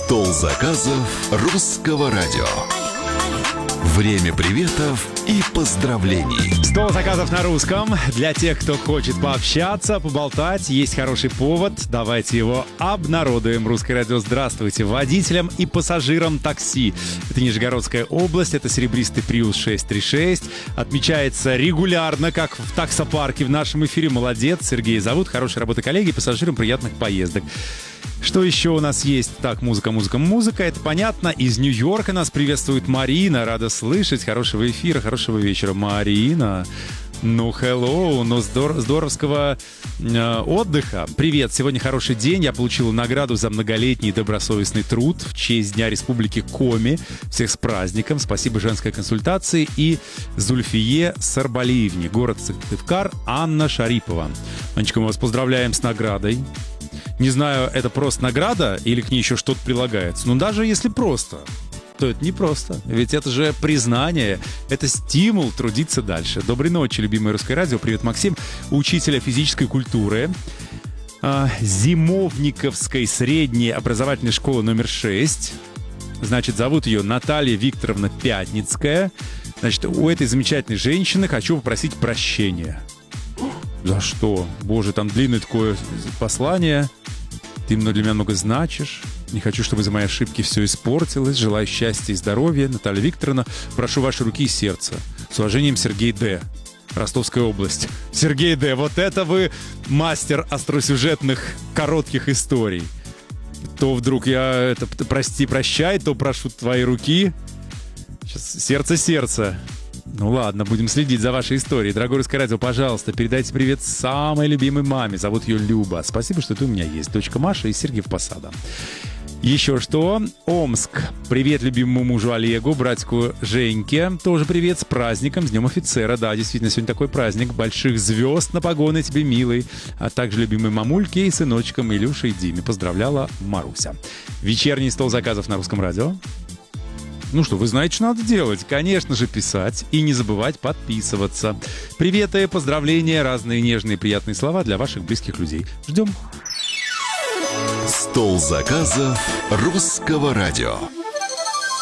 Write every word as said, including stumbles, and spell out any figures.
Стол заказов русского радио. Время приветов и поздравлений. Стол заказов на русском. Для тех, кто хочет пообщаться, поболтать, есть хороший повод. Давайте его обнародуем. Русское радио, здравствуйте. Водителям и пассажирам такси. Это Нижегородская область, это серебристый Prius шесть тридцать шесть. Отмечается регулярно, как в таксопарке в нашем эфире. Молодец, Сергей зовут. Хорошей работы, коллеги. Пассажирам приятных поездок. Что еще у нас есть? Так, музыка, музыка, музыка. Это понятно. Из Нью-Йорка нас приветствует Марина. Рада слышать. Хорошего эфира, хорошего вечера. Марина. Ну, hello. Ну, здор- здоровского э, отдыха. Привет. Сегодня хороший день. Я получила награду за многолетний добросовестный труд в честь Дня Республики Коми. Всех с праздником. Спасибо женской консультации и Зульфие Сарбалиевне. Город Сыктывкар. Анна Шарипова. Анечка, мы вас поздравляем с наградой. Не знаю, это просто награда или к ней еще что-то прилагается. Но даже если просто, то это не просто. Ведь это же признание, это стимул трудиться дальше. Доброй ночи, любимое русское радио. Привет, Максим. Учителя физической культуры а, Зимовниковской средней образовательной школы номер шесть. Значит, зовут ее Наталья Викторовна Пятницкая. Значит, у этой замечательной женщины хочу попросить прощения. За что? Боже, там длинное такое послание. Ты для меня много значишь. Не хочу, чтобы из-за моей ошибки все испортилось. Желаю счастья и здоровья. Наталья Викторовна, прошу ваши руки и сердца. С уважением, Сергей Д. Ростовская область. Сергей Д. Вот это вы мастер остросюжетных коротких историй. То вдруг я это прости, прощай, то прошу твои руки. Сейчас сердце-сердце. Ну ладно, будем следить за вашей историей. Дорогое русское радио, пожалуйста, передайте привет самой любимой маме. Зовут ее Люба. Спасибо, что ты у меня есть. Дочка Маша из Сергиев Посада. Еще что? Омск. Привет любимому мужу Олегу, братику Женьке. Тоже привет, с праздником, с Днем офицера. Да, действительно, сегодня такой праздник. Больших звезд на погоны тебе, милый. А также любимой мамульке и сыночкам Илюше и Диме. Поздравляла Маруся. Вечерний стол заказов на русском радио. Ну что, вы знаете, что надо делать? Конечно же, писать и не забывать подписываться. Приветы, поздравления, разные нежные приятные слова для ваших близких людей. Ждем. Стол заказов русского радио.